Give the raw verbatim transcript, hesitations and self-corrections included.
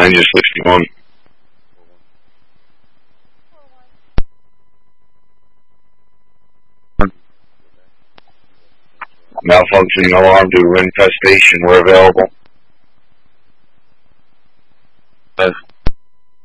Ranger sixty-one. Malfunctioning alarm due to infestation. We're available. Yes.